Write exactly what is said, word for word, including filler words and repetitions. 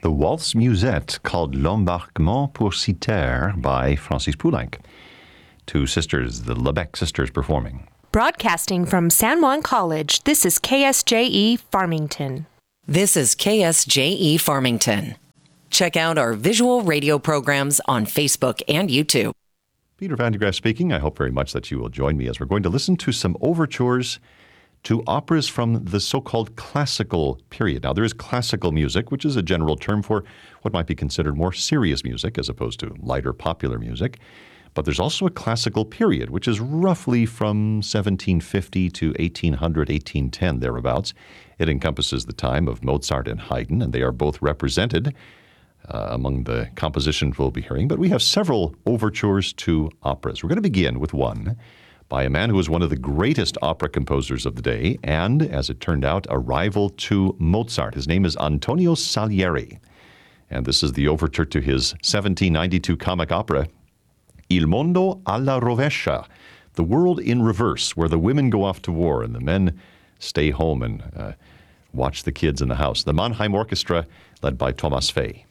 the Waltz Musette called L'Embarquement pour Citer by Francis Poulenc. Two sisters, the Lebec sisters, performing. Broadcasting from San Juan College, this is K S J E Farmington. This is K S J E Farmington. Check out our visual radio programs on Facebook and YouTube. Peter Van de Graaff speaking. I hope very much that you will join me as we're going to listen to some overtures to operas from the so-called classical period. Now, there is classical music, which is a general term for what might be considered more serious music as opposed to lighter popular music. But there's also a classical period, which is roughly from seventeen fifty to eighteen hundred, eighteen ten, thereabouts. It encompasses the time of Mozart and Haydn, and they are both represented uh, among the compositions we'll be hearing. But we have several overtures to operas. We're going to begin with one by a man who was one of the greatest opera composers of the day, and, as it turned out, a rival to Mozart. His name is Antonio Salieri, and this is the overture to his seventeen ninety-two comic opera, Il Mondo alla Rovescia, The World in Reverse, where the women go off to war and the men stay home and uh, watch the kids in the house. The Mannheim Orchestra, led by Thomas Fay.